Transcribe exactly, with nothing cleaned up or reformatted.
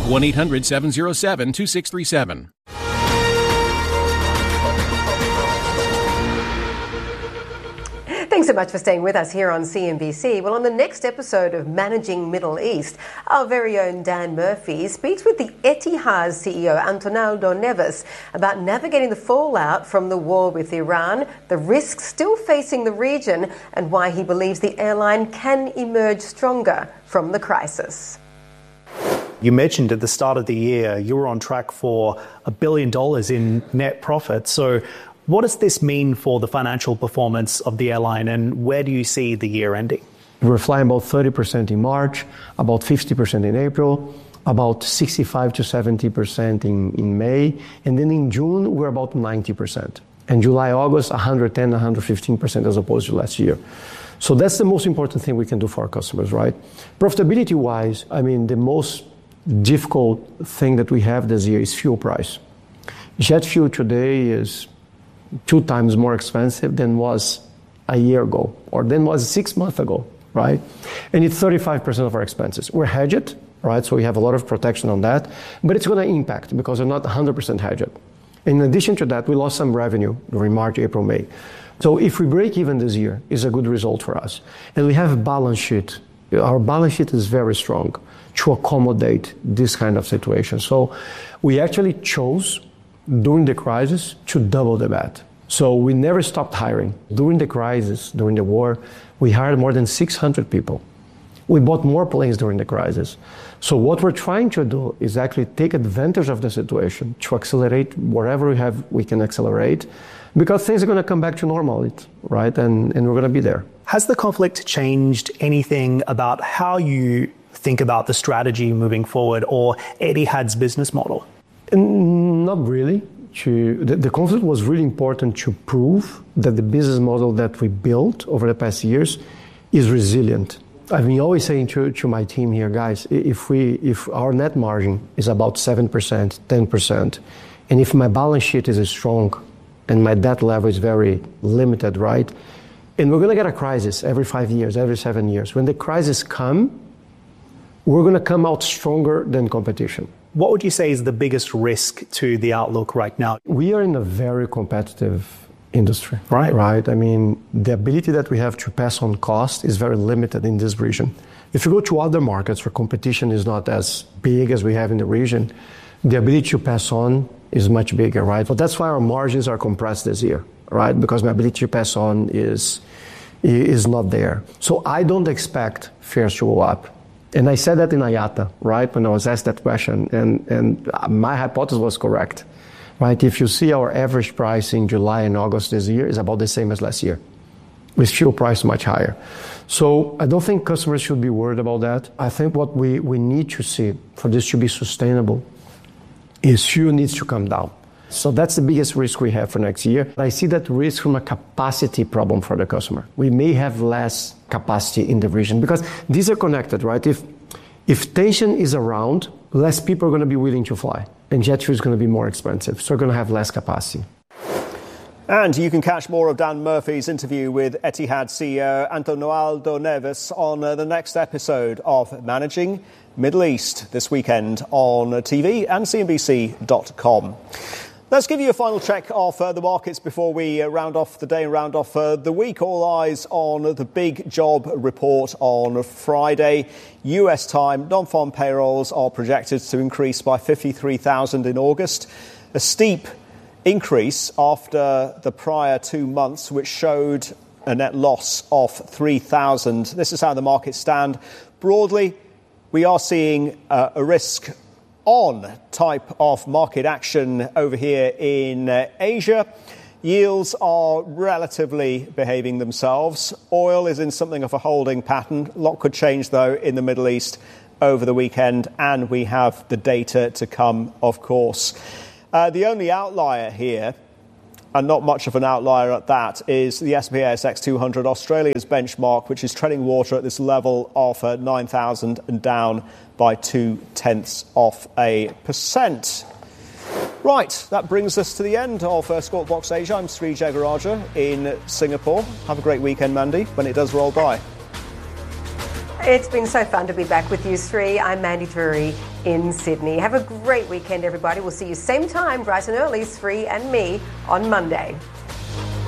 one eight hundred seven oh seven two six three seven. Thanks so much for staying with us here on C N B C. Well, on the next episode of Managing Middle East, our very own Dan Murphy speaks with the Etihad C E O, Antonaldo Neves, about navigating the fallout from the war with Iran, the risks still facing the region, and why he believes the airline can emerge stronger from the crisis. You mentioned at the start of the year you were on track for a billion dollars in net profit. So what does this mean for the financial performance of the airline, and where do you see the year ending? We're flying about thirty percent in March, about fifty percent in April, about sixty-five to seventy percent in, in May, and then in June we're about ninety percent. And July, August, one hundred ten, one hundred fifteen percent as opposed to last year. So that's the most important thing we can do for our customers, right? Profitability-wise, I mean, the most difficult thing that we have this year is fuel price. Jet fuel today is two times more expensive than was a year ago, or than was six months ago, right? And it's thirty-five percent of our expenses. We're hedged, right? So we have a lot of protection on that, but it's going to impact because we're not one hundred percent hedged. In addition to that, we lost some revenue during March, April, May. So if we break even this year, it's a good result for us. And we have a balance sheet. Our balance sheet is very strong to accommodate this kind of situation. So we actually chose during the crisis to double the bet. So we never stopped hiring. During the crisis, during the war, we hired more than six hundred people. We bought more planes during the crisis. So what we're trying to do is actually take advantage of the situation to accelerate wherever we have, we can accelerate, because things are going to come back to normal, right? And, and we're going to be there. Has the conflict changed anything about how you think about the strategy moving forward or Etihad's business model? Not really. To, the, the conflict was really important to prove that the business model that we built over the past years is resilient. I've been always saying to, to my team here, guys, if we if our net margin is about seven percent, ten percent, and if my balance sheet is strong and my debt level is very limited, right? And we're going to get a crisis every five years, every seven years. When the crisis comes, we're going to come out stronger than competition. What would you say is the biggest risk to the outlook right now? We are in a very competitive industry, right? Right. I mean, the ability that we have to pass on cost is very limited in this region. If you go to other markets where competition is not as big as we have in the region, the ability to pass on is much bigger, right? But that's why our margins are compressed this year, right? Because my ability to pass on is is not there. So I don't expect fares to go up. And I said that in I A T A, right, when I was asked that question, and, and my hypothesis was correct, right? If you see our average price in July and August this year is about the same as last year, with fuel price much higher. So I don't think customers should be worried about that. I think what we, we need to see for this to be sustainable is fuel needs to come down. So that's the biggest risk we have for next year. I see that risk from a capacity problem for the customer. We may have less capacity in the region because these are connected, right? If if tension is around, less people are going to be willing to fly, and jet fuel is going to be more expensive. So we're going to have less capacity. And you can catch more of Dan Murphy's interview with Etihad C E O Antonaldo Neves on uh, the next episode of Managing Middle East this weekend on T V and C N B C dot com. Let's give you a final check of uh, the markets before we uh, round off the day and round off uh, the week. All eyes on the big job report on Friday. U S time, non-farm payrolls are projected to increase by fifty-three thousand in August. A steep increase after the prior two months, which showed a net loss of three thousand. This is how the markets stand. Broadly, we are seeing uh, a risk on type of market action over here in uh, Asia. Yields are relatively behaving themselves. Oil is in something of a holding pattern. A lot could change, though, in the Middle East over the weekend, and we have the data to come, of course. Uh, the only outlier here, and not much of an outlier at that, is the S and P A S X two hundred, Australia's benchmark, which is treading water at this level of uh, nine thousand and down by two-tenths of a percent. Right, that brings us to the end of uh, Squawk Box Asia. I'm Sri Jagaraja in Singapore. Have a great weekend, Mandy, when it does roll by. It's been so fun to be back with you, Sri. I'm Mandy Drury in Sydney. Have a great weekend, everybody. We'll see you same time, bright and early, Sri and me, on Monday.